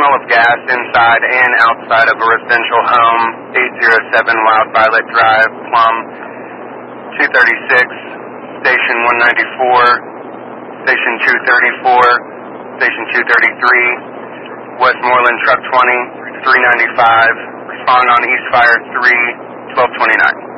smell of gas inside and outside of a residential home, 807 Wild Violet Drive, Plum, 236, Station 194, Station 234, Station 233, Westmoreland Truck 20, 395, respond on East Fire 3, 1229.